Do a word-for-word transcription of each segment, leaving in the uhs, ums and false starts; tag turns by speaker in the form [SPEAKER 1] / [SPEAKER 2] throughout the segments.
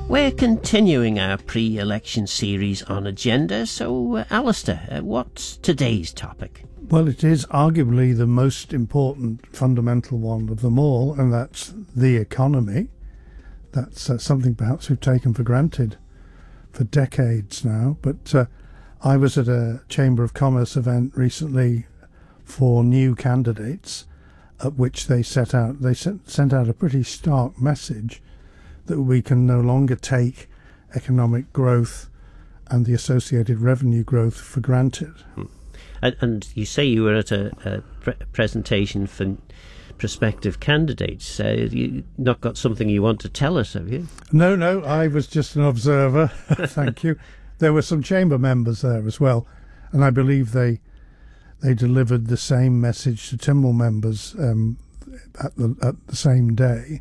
[SPEAKER 1] We're continuing our pre-election series on Agenda, so uh, Alistair, uh, what's today's topic?
[SPEAKER 2] Well, it is arguably the most important fundamental one of them all, and that's the economy. That's uh, something perhaps we've taken for granted for decades now, but uh, I was at a Chamber of Commerce event recently for new candidates, at which they set out they sent, sent out a pretty stark message that we can no longer take economic growth and the associated revenue growth for granted.
[SPEAKER 1] Hmm. And, and you say you were at a, a pre- presentation for prospective candidates. Uh, you not got something you want to tell us, have you?
[SPEAKER 2] No, no, I was just an observer. Thank you. There were some chamber members there as well, and I believe they they delivered the same message to Tynwald members um, at the at the same day.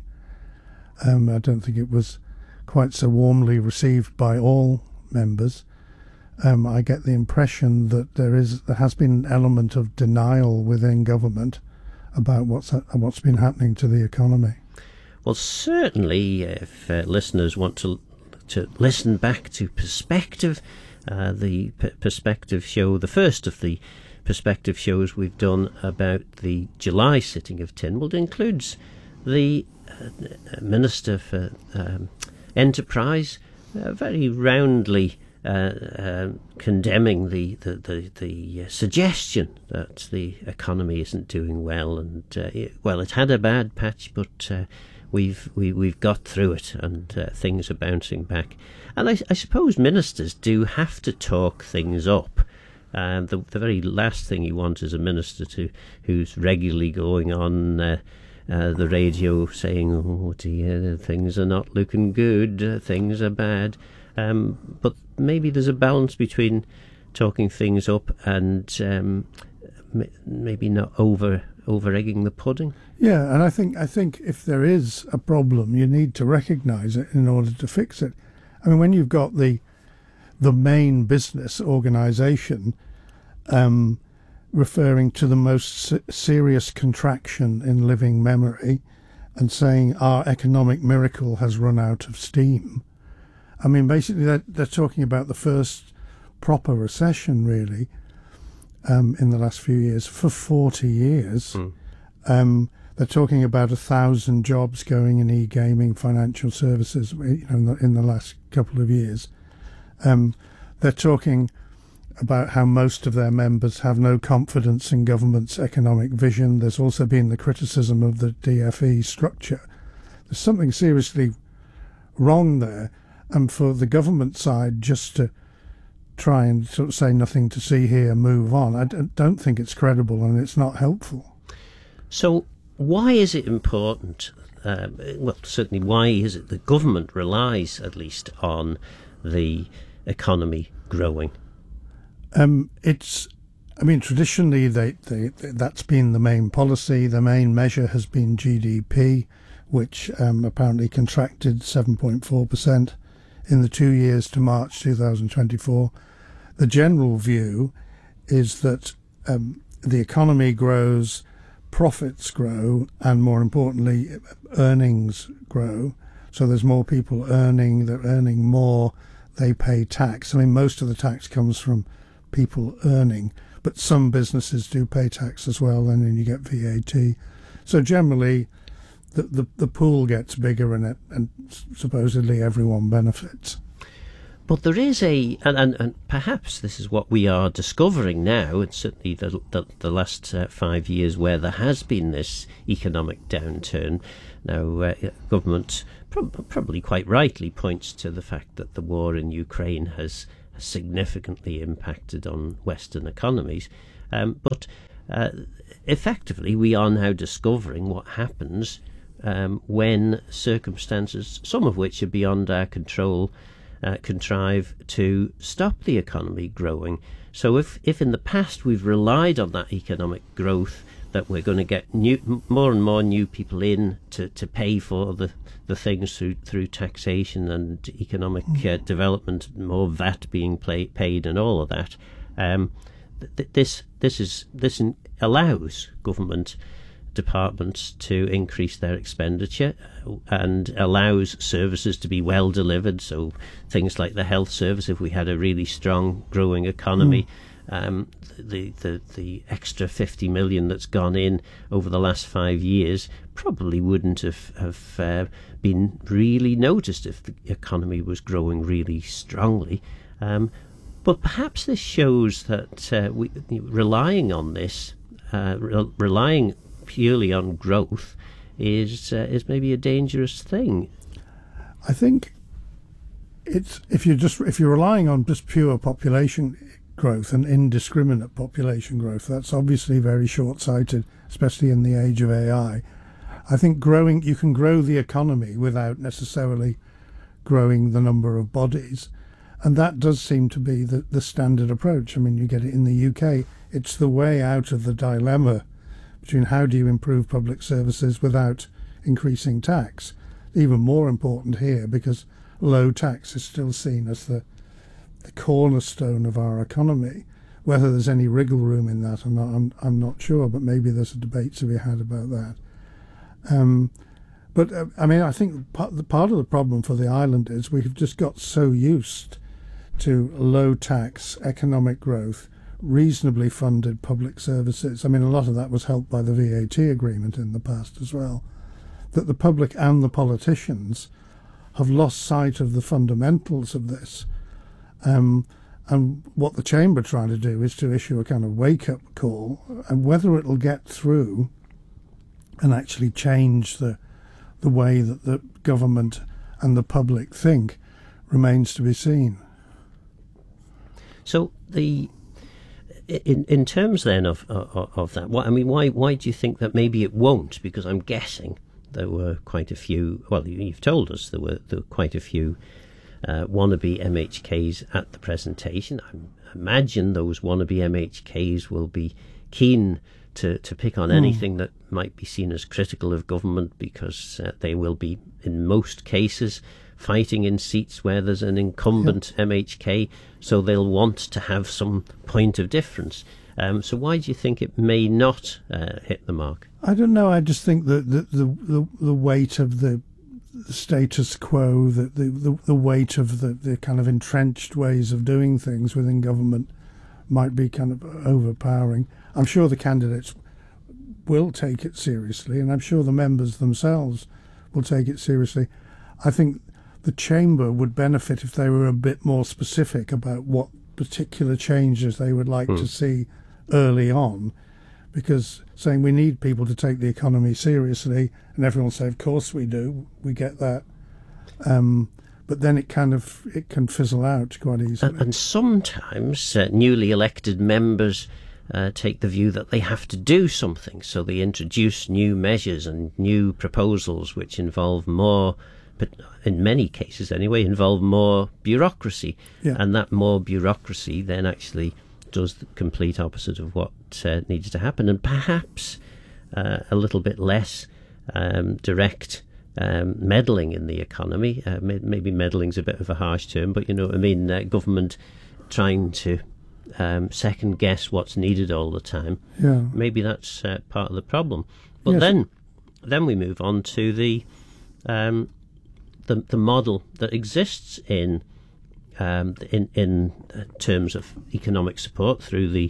[SPEAKER 2] Um, I don't think it was quite so warmly received by all members. Um, I get the impression that there is there has been an element of denial within government about what's what's been happening to the economy.
[SPEAKER 1] Well, certainly, if uh, listeners want to to listen back to Perspective, uh, the P- Perspective show, the first of the Perspective shows we've done about the July sitting of Tynwald, includes the uh, Minister for um, Enterprise, uh, very roundly uh, uh, condemning the the the, the uh, suggestion that the economy isn't doing well, and uh, it, well, it had a bad patch, but uh, we've we, we've got through it, and uh, things are bouncing back. And I, I suppose ministers do have to talk things up. Um, the, the very last thing you want is a minister to who's regularly going on uh, uh, the radio saying, "Oh dear, things are not looking good, uh, things are bad." Um, but maybe there's a balance between talking things up and um, m- maybe not over over egging the pudding.
[SPEAKER 2] Yeah, and I think I think if there is a problem, you need to recognise it in order to fix it. I mean, when you've got the the main business organisation um, referring to the most se- serious contraction in living memory and saying our economic miracle has run out of steam. I mean, basically they're, they're talking about the first proper recession, really, um, in the last few years, for forty years. Mm. Um, they're talking about a thousand jobs going in e-gaming, financial services, you know, in the, in the last couple of years. Um, they're talking about how most of their members have no confidence in government's economic vision. There's also been the criticism of the D F E structure. There's something seriously wrong there. And for the government side just to try and sort of say nothing to see here, move on, I don't think it's credible and it's not helpful.
[SPEAKER 1] So why is it important, um, well, certainly why is it the government relies at least on the economy growing?
[SPEAKER 2] Um, it's, I mean, traditionally they, they, that's been the main policy. The main measure has been G D P, which um, apparently contracted seven point four percent in the two years to March two thousand twenty-four. The general view is that um, the economy grows, profits grow, and more importantly, earnings grow. So there's more people earning, they're earning more, they pay tax. I mean, most of the tax comes from people earning, but some businesses do pay tax as well, and then you get V A T. So generally, the the, the pool gets bigger and it, and supposedly everyone benefits.
[SPEAKER 1] But there is a, and, and, and perhaps this is what we are discovering now, and certainly the the, the last uh, five years where there has been this economic downturn. Now, uh, government prob- probably quite rightly points to the fact that the war in Ukraine has significantly impacted on Western economies. Um, but uh, effectively, we are now discovering what happens um, when circumstances, some of which are beyond our control, Uh, contrive to stop the economy growing. So if, if in the past we've relied on that economic growth, that we're going to get new, more and more new people in to, to pay for the, the things through through taxation and economic uh, development, more V A T being play, paid and all of that, um, th- this this is this allows government departments to increase their expenditure and allows services to be well delivered. So things like the health service, if we had a really strong growing economy, mm. um, the, the the extra fifty million that's gone in over the last five years probably wouldn't have, have uh, been really noticed if the economy was growing really strongly. Um, but perhaps this shows that uh, we, relying on this, uh, re- relying purely on growth is uh, is maybe a dangerous thing.
[SPEAKER 2] I think it's if you just if you're relying on just pure population growth and indiscriminate population growth, that's obviously very short-sighted, especially in the age of A I. I think growing you can grow the economy without necessarily growing the number of bodies, and that does seem to be the, the standard approach. I mean, you get it in the U K. It's the way out of the dilemma between how do you improve public services without increasing tax. Even more important here, because low tax is still seen as the the cornerstone of our economy. Whether there's any wriggle room in that or not, I'm, I'm not sure, but maybe there's a debate to be had about that. Um, but, uh, I mean, I think part, the, part of the problem for the island is we've just got so used to low tax, economic growth, reasonably funded public services. I mean, a lot of that was helped by the V A T agreement in the past as well, that the public and the politicians have lost sight of the fundamentals of this. Um, and what the Chamber are trying to do is to issue a kind of wake-up call, and whether it'll get through and actually change the the way that the government and the public think remains to be seen.
[SPEAKER 1] So the in in terms then of of, of that, what I mean, why why do you think that maybe it won't? Because I'm guessing there were quite a few. Well, you've told us there were there were quite a few uh, wannabe M H Ks at the presentation. I imagine those wannabe M H Ks will be keen to to pick on mm. anything that might be seen as critical of government, because uh, they will be in most cases fighting in seats where there's an incumbent yep. M H K, so they'll want to have some point of difference. Um, so why do you think it may not uh, hit the mark?
[SPEAKER 2] I don't know. I just think that the the, the, the weight of the status quo, the, the, the, the weight of the, the kind of entrenched ways of doing things within government might be kind of overpowering. I'm sure the candidates will take it seriously, and I'm sure the members themselves will take it seriously. I think the Chamber would benefit if they were a bit more specific about what particular changes they would like mm. to see early on, because saying we need people to take the economy seriously, and everyone will say, of course we do, we get that. Um, but then it kind of it can fizzle out quite easily.
[SPEAKER 1] And, and sometimes uh, newly elected members uh, take the view that they have to do something, so they introduce new measures and new proposals which involve more, but in many cases anyway, involve more bureaucracy.
[SPEAKER 2] Yeah.
[SPEAKER 1] And that more bureaucracy then actually does the complete opposite of what uh, needs to happen, and perhaps uh, a little bit less um, direct um, meddling in the economy. Uh, may- maybe meddling's a bit of a harsh term, but you know what I mean, uh, government trying to um, second guess what's needed all the time.
[SPEAKER 2] Yeah.
[SPEAKER 1] Maybe that's uh, part of the problem. But
[SPEAKER 2] yes.
[SPEAKER 1] then then we move on to the um, the, the model that exists in Um, in in terms of economic support through the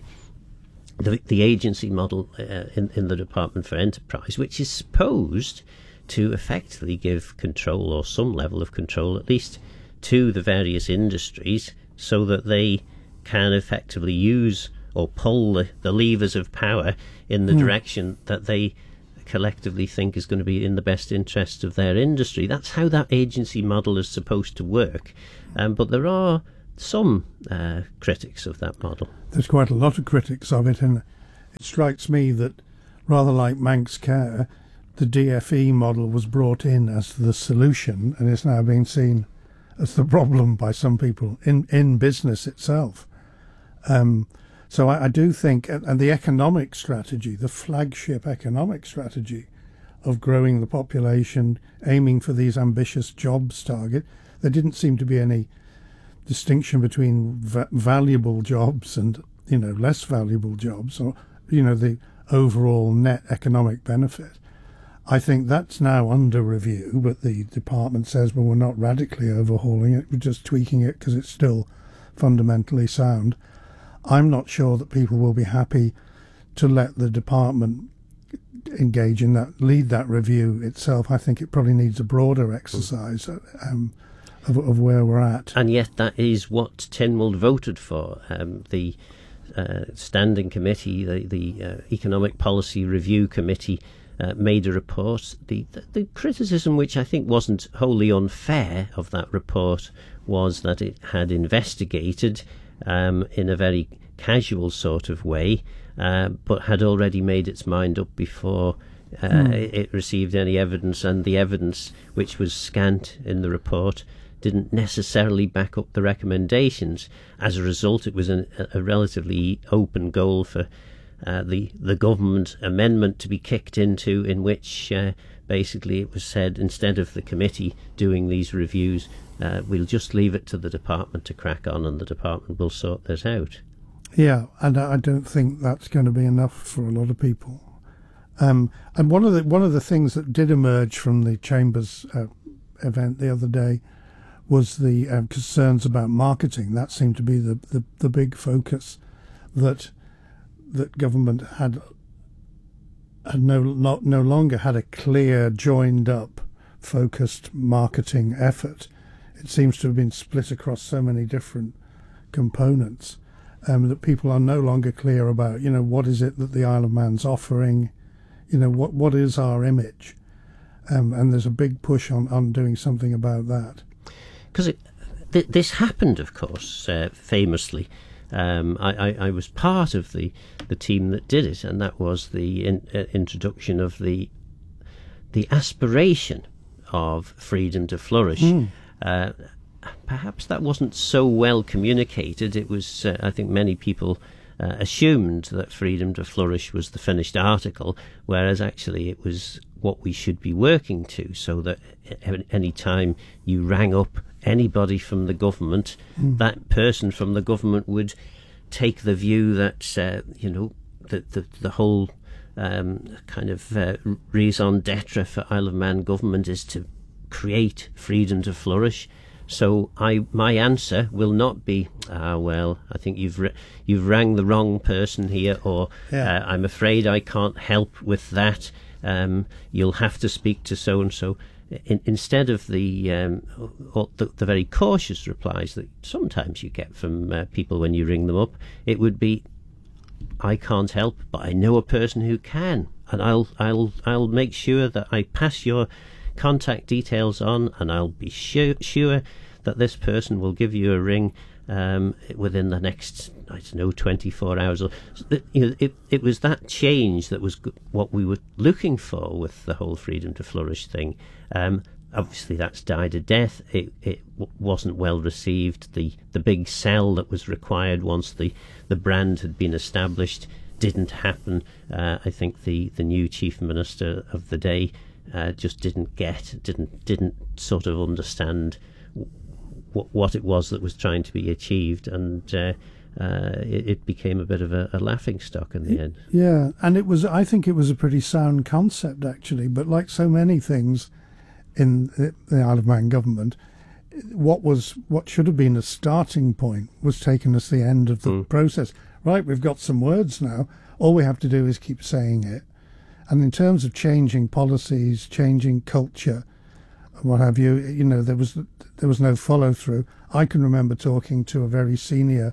[SPEAKER 1] the, the agency model uh, in, in the Department for Enterprise, which is supposed to effectively give control, or some level of control at least, to the various industries, so that they can effectively use or pull the, the levers of power in the mm. direction that they collectively think is going to be in the best interest of their industry. That's how that agency model is supposed to work. Um, but there are some uh, critics of that model.
[SPEAKER 2] There's quite a lot of critics of it, and it strikes me that, rather like Manx Care, the D F E model was brought in as the solution, and is now being seen as the problem by some people in, in business itself. Um, so I, I do think, and, and the economic strategy, the flagship economic strategy of growing the population, aiming for these ambitious jobs target, there didn't seem to be any distinction between va- valuable jobs and, you know, less valuable jobs, or, you know, the overall net economic benefit. I think that's now under review, but the department says, well, we're not radically overhauling it, we're just tweaking it because it's still fundamentally sound. I'm not sure that people will be happy to let the department engage in that, lead that review itself. I think it probably needs a broader exercise um, of, of where we're at.
[SPEAKER 1] And yet that is what Tynwald voted for. Um, the uh, standing committee, the, the uh, Economic Policy Review Committee, Uh, made a report. The, the the criticism, which I think wasn't wholly unfair of that report, was that it had investigated um, in a very casual sort of way, uh, but had already made its mind up before uh, mm. it, it received any evidence, and the evidence, which was scant in the report, didn't necessarily back up the recommendations. As a result, it was an, a relatively open goal for Uh, the the government amendment to be kicked into, in which uh, basically it was said, instead of the committee doing these reviews, uh, we'll just leave it to the department to crack on, and the department will sort this out.
[SPEAKER 2] Yeah, and I don't think that's going to be enough for a lot of people. Um, and one of the one of the things that did emerge from the Chamber's uh, event the other day was the uh, concerns about marketing. That seemed to be the, the, the big focus, that that government had had no not, no longer had a clear, joined up, focused marketing effort. It seems to have been split across so many different components um, that people are no longer clear about, you know, what is it that the Isle of Man's offering, you know, what what is our image, um, and there's a big push on, on doing something about that.
[SPEAKER 1] Because th- this happened, of course, uh, famously. Um, I, I, I was part of the, the team that did it, and that was the in, uh, introduction of the the aspiration of freedom to flourish. Mm. Uh, perhaps that wasn't so well communicated. It was, uh, I think, many people uh, assumed that freedom to flourish was the finished article, whereas actually it was what we should be working to, so that any time you rang up anybody from the government, mm. that person from the government would take the view that, uh, you know, that the, the whole um, kind of uh, raison d'etre for Isle of Man government is to create freedom to flourish. So I, my answer will not be, ah, well, I think you've re- you've rang the wrong person here, or yeah. uh, I'm afraid I can't help with that. Um, you'll have to speak to so and so. In, instead of the, um, the the very cautious replies that sometimes you get from uh, people when you ring them up, it would be, I can't help, but I know a person who can, and I'll I'll I'll make sure that I pass your contact details on, and I'll be sure sure that this person will give you a ring um, within the next, I don't know, twenty-four hours. You know, it it was that change that was what we were looking for with the whole freedom to flourish thing. Um, obviously, that's died a death. It it w- wasn't well received. The the big sell that was required once the, the brand had been established didn't happen. Uh, I think the, the new chief minister of the day uh, just didn't get, didn't didn't sort of understand w- what it was that was trying to be achieved, and uh, uh, it, it became a bit of a, a laughing stock in the end.
[SPEAKER 2] Yeah, and it was. I think it was a pretty sound concept, actually. But like so many things in the Isle of Man government, what was what should have been a starting point was taken as the end of the mm. process. Right, we've got some words now. All we have to do is keep saying it. And in terms of changing policies, changing culture, what have you, you know, there was there was no follow through. I can remember talking to a very senior,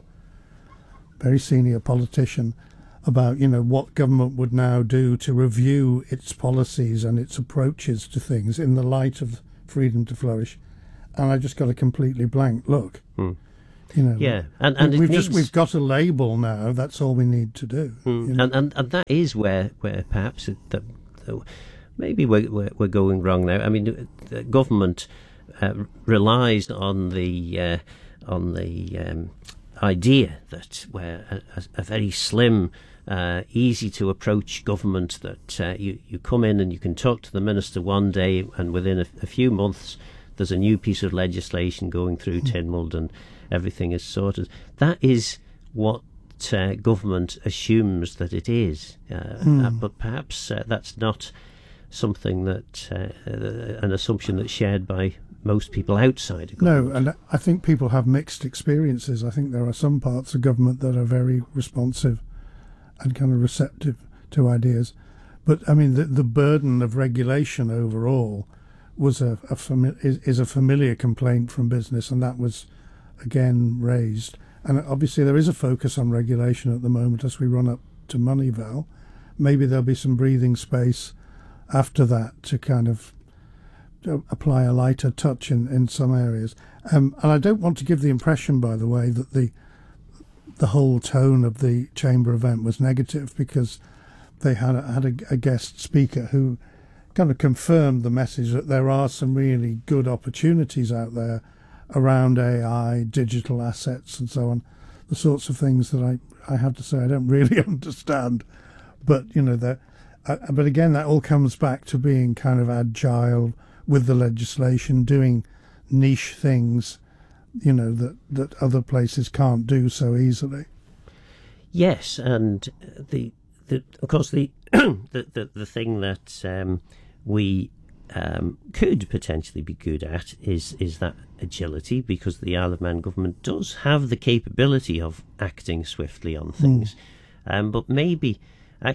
[SPEAKER 2] very senior politician about, you know, what government would now do to review its policies and its approaches to things in the light of freedom to flourish, and I just got a completely blank look. Hmm. You know,
[SPEAKER 1] yeah, and and
[SPEAKER 2] we've
[SPEAKER 1] it
[SPEAKER 2] just
[SPEAKER 1] needs...
[SPEAKER 2] we've got a label now. That's all we need to do.
[SPEAKER 1] Hmm.
[SPEAKER 2] You know?
[SPEAKER 1] And and and that is where where perhaps it, that, that maybe we're, we're we're going wrong now. I mean, the government uh, relies on the uh, on the um, idea that we're a, a very slim, uh, easy to approach government, that uh, you, you come in and you can talk to the minister one day, and within a, a few months there's a new piece of legislation going through mm. Tynwald and everything is sorted. That is what that uh, government assumes that it is, uh,
[SPEAKER 2] Mm.
[SPEAKER 1] uh, but perhaps uh, that's not something that uh, uh, an assumption that's shared by most people outside of government.
[SPEAKER 2] No, and I think people have mixed experiences. I think there are some parts of government that are very responsive and kind of receptive to ideas. But, I mean, the, the burden of regulation overall was a, a fami- is, is a familiar complaint from business, and that was, again, raised. And obviously there is a focus on regulation at the moment as we run up to Moneyval. Maybe there'll be some breathing space after that to kind of to apply a lighter touch in, in some areas. Um, and I don't want to give the impression, by the way, that the the whole tone of the Chamber event was negative, because they had a, had a, a guest speaker who kind of confirmed the message that there are some really good opportunities out there around A I, digital assets and so on, the sorts of things that I, I have to say I don't really understand. But, you know, that. Uh, but again, that all comes back to being kind of agile with the legislation, doing niche things, you know, that, that other places can't do so easily.
[SPEAKER 1] Yes, and the, the of course the the, the the thing that um, we um, could potentially be good at is is that agility, because the Isle of Man government does have the capability of acting swiftly on things, mm. um, but maybe. I,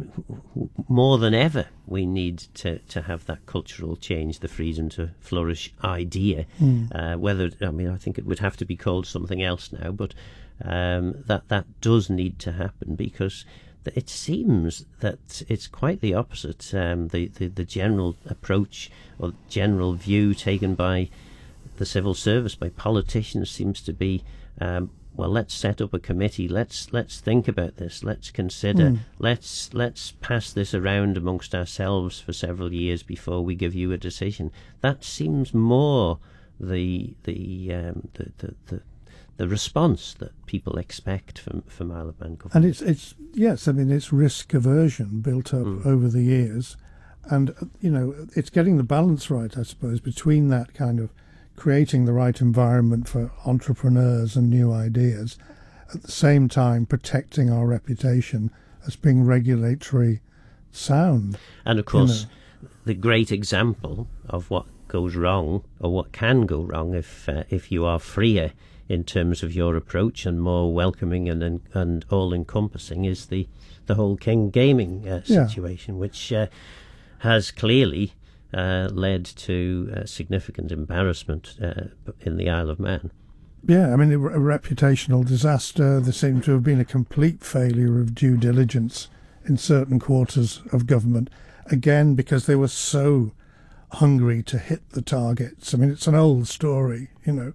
[SPEAKER 1] more than ever, we need to, to have that cultural change, the freedom to flourish idea. Mm. Uh, whether I mean, I think it would have to be called something else now, but um, that that does need to happen, because it seems that it's quite the opposite. Um, the, the the general approach or general view taken by the civil service, by politicians, seems to be. Um, Well, let's set up a committee. Let's let's think about this. Let's consider. Mm. Let's let's pass this around amongst ourselves for several years before we give you a decision. That seems more the the um, the, the, the the response that people expect from from Isle of Man government.
[SPEAKER 2] And it's it's yes, I mean it's risk aversion built up mm. over the years, and you know it's getting the balance right, I suppose, between that kind of creating the right environment for entrepreneurs and new ideas, at the same time protecting our reputation as being regulatory sound.
[SPEAKER 1] And of course, you know. the great example of what goes wrong, or what can go wrong, if uh, if you are freer in terms of your approach and more welcoming and and, and all-encompassing, is the, the whole King Gaming uh, situation, yeah. which uh, has clearly Uh, led to uh, significant embarrassment uh, in the Isle of Man.
[SPEAKER 2] Yeah, I mean, a, a reputational disaster. There seemed to have been a complete failure of due diligence in certain quarters of government, again, because they were so hungry to hit the targets. I mean, it's an old story, you know,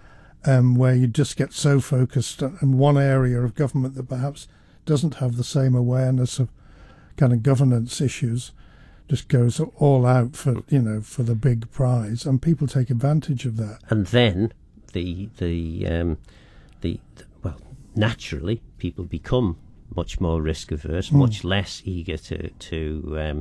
[SPEAKER 2] um, where you just get so focused on one area of government that perhaps doesn't have the same awareness of kind of governance issues. Just goes all out for you know for the big prize, and people take advantage of that.
[SPEAKER 1] And then the the um, the, the well, naturally, people become much more risk averse, mm. much less eager to to um,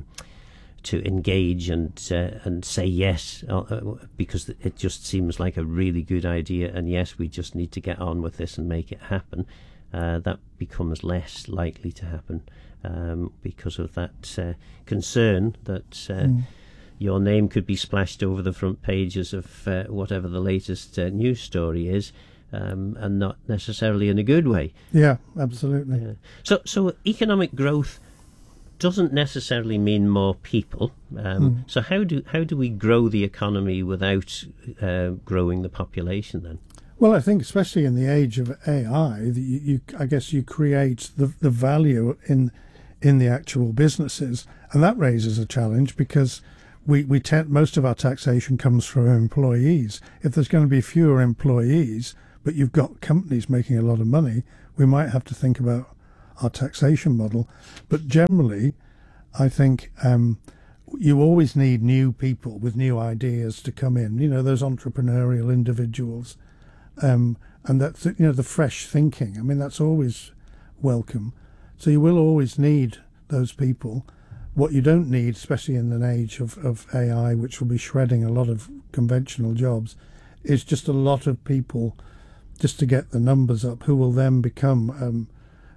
[SPEAKER 1] to engage and uh, and say yes, uh, because it just seems like a really good idea. And yes, we just need to get on with this and make it happen. Uh, that becomes less likely to happen. Um, because of that uh, concern that uh, mm. your name could be splashed over the front pages of uh, whatever the latest uh, news story is, um, and not necessarily in a good way.
[SPEAKER 2] Yeah, absolutely.
[SPEAKER 1] Yeah. So, so economic growth doesn't necessarily mean more people. Um, mm. So, how do how do we grow the economy without uh, growing the population then?
[SPEAKER 2] Well, I think especially in the age of A I, you, you, I guess you create the the value in in the actual businesses, and that raises a challenge, because we we tend, most of our taxation comes from employees. If there's going to be fewer employees, but you've got companies making a lot of money, we might have to think about our taxation model. But generally, I think um, you always need new people with new ideas to come in. You know, those entrepreneurial individuals. Um, and that's, you know, the fresh thinking. I mean, that's always welcome. So you will always need those people. What you don't need, especially in an age of, of A I, which will be shredding a lot of conventional jobs, is just a lot of people just to get the numbers up, who will then become um,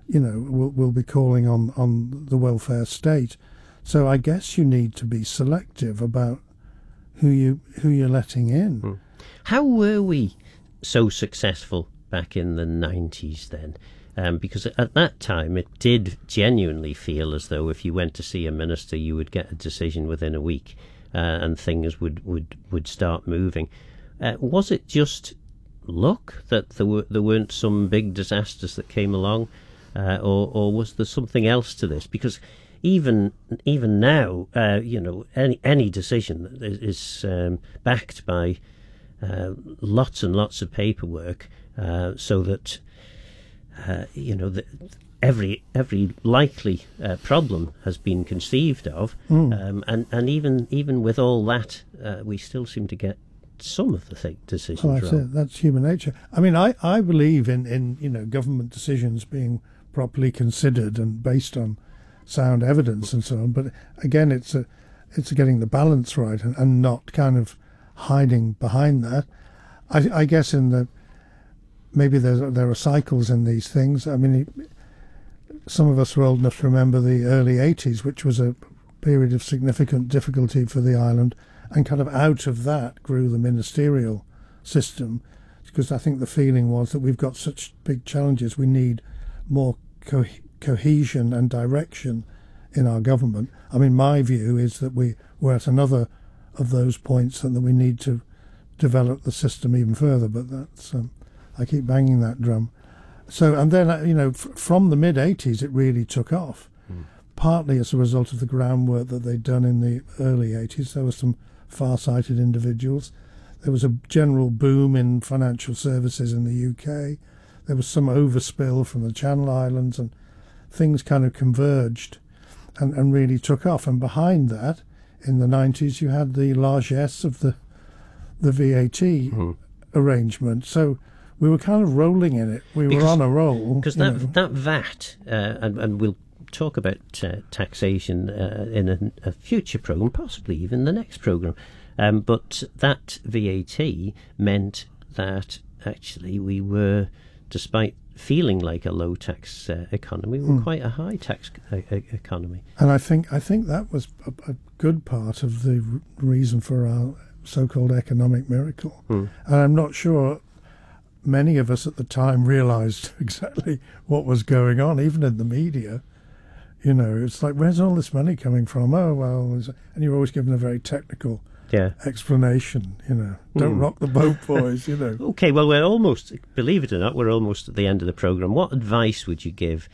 [SPEAKER 2] you know, will will be calling on on the welfare state. So I guess you need to be selective about who you who you're letting in.
[SPEAKER 1] Mm. How were we so successful back in the nineties then? Um, because at that time it did genuinely feel as though if you went to see a minister, you would get a decision within a week, uh, and things would would would start moving. Uh, was it just luck that there were there weren't some big disasters that came along, uh, or or was there something else to this? Because even even now, uh, you know, any any decision is, is um, backed by uh, lots and lots of paperwork, uh, so that uh, you know the, every every likely uh, problem has been conceived of, mm. um, and and even even with all that, uh, we still seem to get some of the th- decisions
[SPEAKER 2] well, that's
[SPEAKER 1] wrong.
[SPEAKER 2] It. That's human nature. I mean, I, I believe in, in you know government decisions being properly considered and based on sound evidence and so on. But again, it's a it's getting the balance right and, and not kind of hiding behind that. I, I guess in the maybe there there are cycles in these things. I mean, some of us are old enough to remember the early eighties, which was a period of significant difficulty for the island. And kind of out of that grew the ministerial system, because I think the feeling was that we've got such big challenges, we need more co- cohesion and direction in our government. I mean, my view is that we, we're at another of those points and that we need to develop the system even further, but that's, um, I keep banging that drum. So, and then, you know, f- from the mid-eighties it really took off, mm. partly as a result of the groundwork that they'd done in the early eighties. There was some far-sighted individuals. There was a general boom in financial services in the U K. There was some overspill from the Channel Islands, and things kind of converged and, and really took off. And behind that, in the nineties, you had the largesse of the the V A T mm-hmm. arrangement. So we were kind of rolling in it. We because, were on a roll.
[SPEAKER 1] Because that, that V A T, uh, and, and we'll talk about uh, taxation uh, in a, a future programme, possibly even the next programme. Um, but that V A T meant that actually we were, despite feeling like a low tax uh, economy, we were mm. quite a high tax uh, economy.
[SPEAKER 2] And I think I think that was a, a good part of the r- reason for our so-called economic miracle. Mm. And I'm not sure many of us at the time realised exactly what was going on, even in the media. You know, it's like, where's all this money coming from? Oh, well, and you're always given a very technical yeah. explanation, you know. Don't mm. rock the boat, boys, you know.
[SPEAKER 1] Okay, well, we're almost, believe it or not, we're almost at the end of the programme. What advice would you give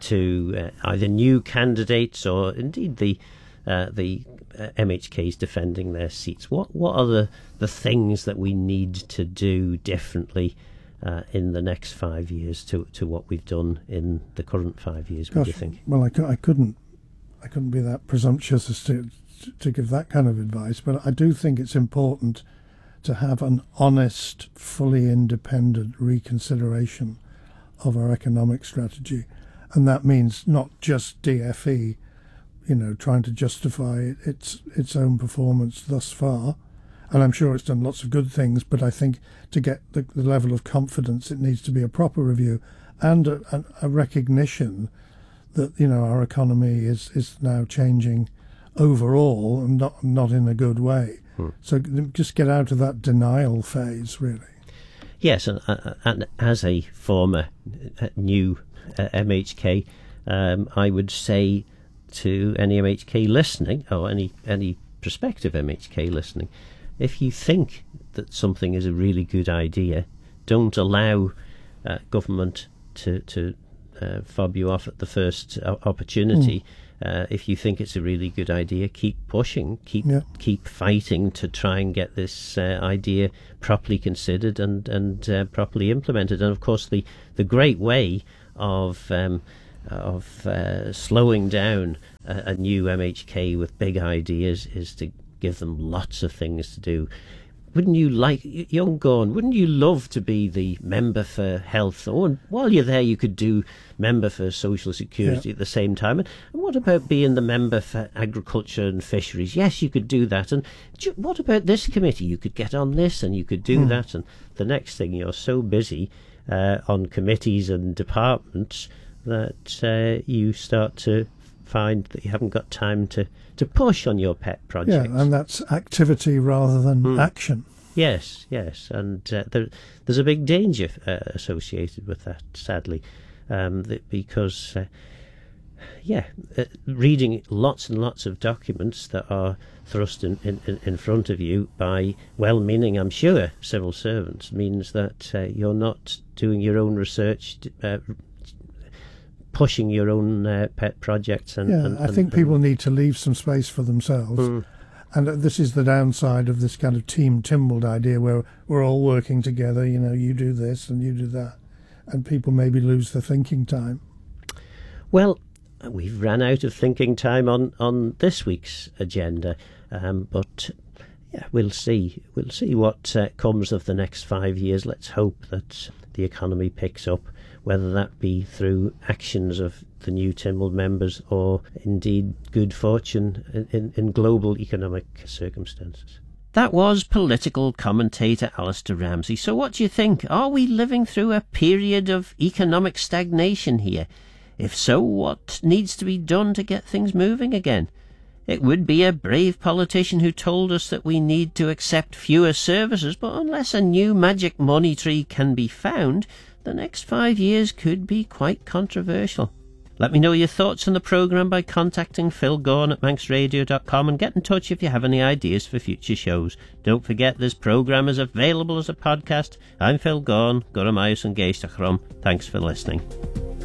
[SPEAKER 1] to uh, either new candidates or indeed the uh, the uh, M H Ks defending their seats? What, what are the, the things that we need to do differently Uh, in the next five years to to what we've done in the current five years? What
[SPEAKER 2] Gosh,
[SPEAKER 1] do you think?
[SPEAKER 2] Well, I, cu- I couldn't I couldn't be that presumptuous as to to give that kind of advice, but I do think it's important to have an honest, fully independent reconsideration of our economic strategy, and that means not just D F E, you know, trying to justify its its own performance thus far. And I'm sure it's done lots of good things, but I think to get the, the level of confidence, it needs to be a proper review and a, a, a recognition that, you know, our economy is, is now changing overall and not not in a good way. Hmm. So just get out of that denial phase, really.
[SPEAKER 1] Yes, and, uh, and as a former uh, new uh, M H K, um, I would say to any M H K listening, or any any prospective M H K listening, if you think that something is a really good idea, don't allow uh, government to, to uh, fob you off at the first uh, opportunity. Mm. Uh, if you think it's a really good idea, keep pushing, keep yeah. keep fighting to try and get this uh, idea properly considered and, and uh, properly implemented. And of course, the, the great way of um, of uh, slowing down a, a new M H K with big ideas is to give them lots of things to do. Wouldn't you like, young Gordon, wouldn't you love to be the member for health? Or while you're there, you could do member for social security yeah. at the same time. And, and what about being the member for agriculture and fisheries? Yes, you could do that. And do, what about this committee? You could get on this and you could do mm. that. And the next thing, you're so busy uh, on committees and departments that uh, you start to find that you haven't got time to, to push on your pet projects.
[SPEAKER 2] Yeah, and that's activity rather than mm. action.
[SPEAKER 1] Yes, yes, and uh, there, there's a big danger uh, associated with that, sadly, um, that because, uh, yeah, uh, reading lots and lots of documents that are thrust in, in, in front of you by well-meaning, I'm sure, civil servants means that uh, you're not doing your own research, uh, pushing your own uh, pet projects. And,
[SPEAKER 2] yeah,
[SPEAKER 1] and,
[SPEAKER 2] I
[SPEAKER 1] and,
[SPEAKER 2] think
[SPEAKER 1] and,
[SPEAKER 2] people need to leave some space for themselves. Mm. And this is the downside of this kind of Team Tynwald idea where we're all working together, you know, you do this and you do that, and people maybe lose the thinking time.
[SPEAKER 1] Well, we've ran out of thinking time on, on this week's agenda, um, but yeah, we'll see. We'll see what uh, comes of the next five years. Let's hope that the economy picks up, whether that be through actions of the new Tynwald members or indeed good fortune in, in, in global economic circumstances. That was political commentator Alistair Ramsey. So what do you think? Are we living through a period of economic stagnation here? If so, what needs to be done to get things moving again? It would be a brave politician who told us that we need to accept fewer services, but unless a new magic money tree can be found, the next five years could be quite controversial. Let me know your thoughts on the programme by contacting Phil Gaughan at manx radio dot com and get in touch if you have any ideas for future shows. Don't forget this programme is available as a podcast. I'm Phil Gaughan. Goramaius and Geistachrom. Thanks for listening.